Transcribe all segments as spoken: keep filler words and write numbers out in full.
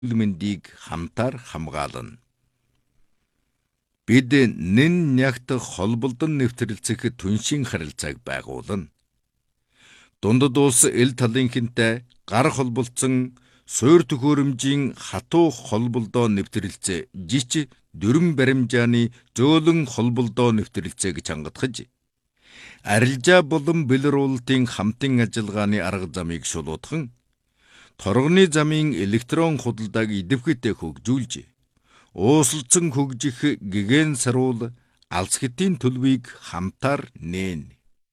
мэндийг хамтаар хамгаална. Бид нэн нягт холболдон нэвтрэлцэх түншийн харилцааг байгуулна. Дундад улс эл талынхэнтэй гар холболцсон суур төхөөрөмжийн хатуу холболдоо нэвтрэлцээ жич дүрм баримжааны зөөлөн холболдоо нэвтрэлцээг чангатгаж, арилжаа болон бэлрүүлтийн хамтын ажиллагааны арга замыг шулуутхан, торгоны замын электрон худалдааг идэвхтэй хөгжүүлж, уусалцсан хөгжих гэгэн саруул алс хэтийн төлөвийг хамтаар нээн.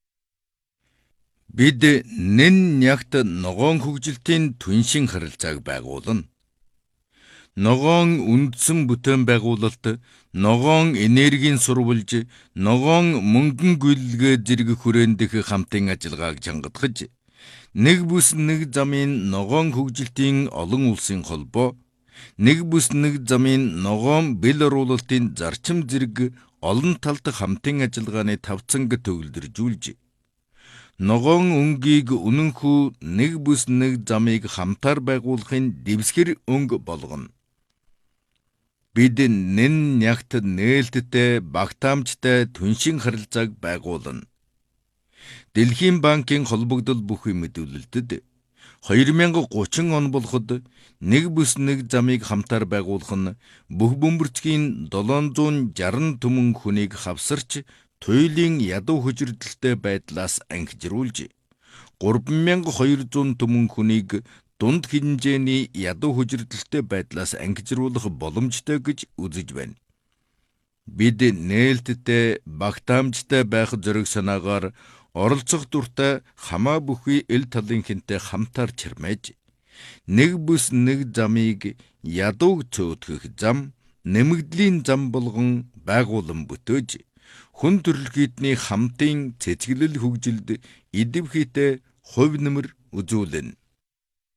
Бид нэн нягт ногоон хөгжилтийн түншин харилцааг байгуулна. Ногоон үндсэн бүтээн байгуулалт, ногоон энергийн сурвалж, ногоон мөнгөн гүйлгээ зэрэг хүрэндэх хамтын ажиллагааг чангатгаж, нэг бүс нэг замын ногоон хөгжилтийн олон улсын холбоо, нэг бүс нэг замын ногоон бэл оруулалтын зарчим зэрэг олон талт хамтын ажиллагааны тавцанг төвлөржүүлж, ногоон өнгийг үнэнхүү нэг бүс нэг замыг хамтаар байгуулахын дэвсгэр өнгө болгоно. Бид нэн нягт нээлттэй багтаамжтай түншин харилцааг байгуулна. Дэлхийн банкын холбогдол бүхий мэдүүлэлтэд хоёр мянга гучин он болоход нэг бүс нэг замыг хамтаар байгуулах нь бүх бөмбөрцгийн долоон зуун жаран түмэн хүнийг хавсарч туйлын ядуу хөжирдөлтэй байдлаас ангижруулж, гурван мянга хоёр зуун түмэн хүнийг дунд хинжээний ядуу хөжирдөлтэй байдлаас ангижруулах боломжтой гэж үзэж байна. Бид нээлттэй багтаамжтай байх зориг санаагаар оролцох дуртай хамаа бүхий эл талынхэнтэй хамтаар чармайж, нэг бүс нэг замыг ядууг цөөдгөх зам, нэмэгдлийн зам болгон байгуулан бүтөөж, хүн төрөлхийдний хамтын цэцгэлэл хөгжилд идэвхийтэй хувь нэмэр үзүүлнэ.